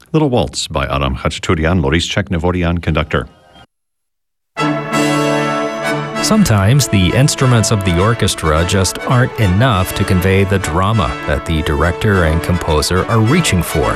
Little Waltz by Aram Khachaturian, Loris Cheknevorian, conductor. Sometimes the instruments of the orchestra just aren't enough to convey the drama that the director and composer are reaching for.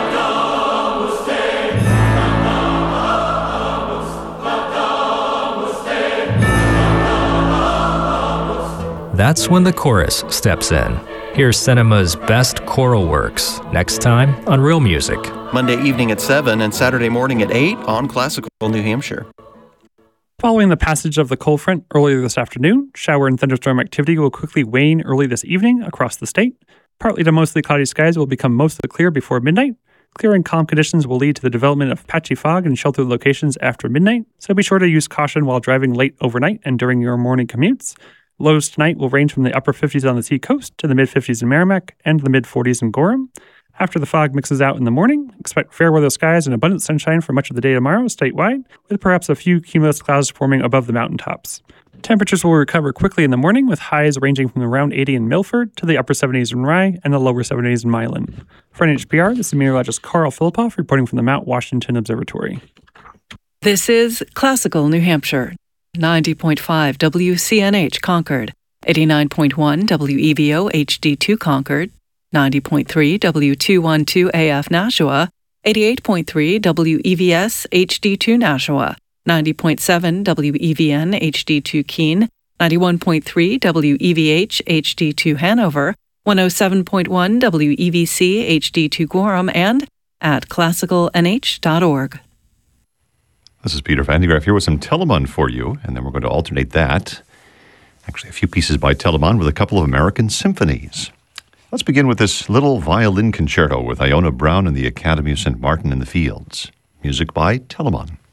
That's when the chorus steps in. Here's cinema's best choral works, next time on Real Music. Monday evening at 7 and Saturday morning at 8 on Classical New Hampshire. Following the passage of the cold front earlier this afternoon, shower and thunderstorm activity will quickly wane early this evening across the state. Partly to mostly cloudy skies will become mostly clear before midnight. Clear and calm conditions will lead to the development of patchy fog in sheltered locations after midnight, so be sure to use caution while driving late overnight and during your morning commutes. Lows tonight will range from the upper 50s on the Seacoast to the mid-50s in Merrimack and the mid-40s in Gorham. After the fog mixes out in the morning, expect fair weather skies and abundant sunshine for much of the day tomorrow statewide, with perhaps a few cumulus clouds forming above the mountaintops. Temperatures will recover quickly in the morning, with highs ranging from around 80 in Milford to the upper 70s in Rye and the lower 70s in Milan. For NHPR, this is meteorologist Carl Filipoff reporting from the Mount Washington Observatory. This is Classical New Hampshire. 90.5 WCNH Concord, 89.1 WEVO HD2 Concord, 90.3 W212 AF Nashua, 88.3 WEVS HD2 Nashua, 90.7 WEVN HD2 Keene, 91.3 WEVH HD2 Hanover, 107.1 WEVC HD2 Gorham, and at classicalnh.org. This is Peter Van de Graaff here with some Telemann for you, and then we're going to alternate that. Actually, a few pieces by Telemann with a couple of American symphonies. Let's begin with this little violin concerto with Iona Brown and the Academy of St. Martin in the Fields. Music by Telemann.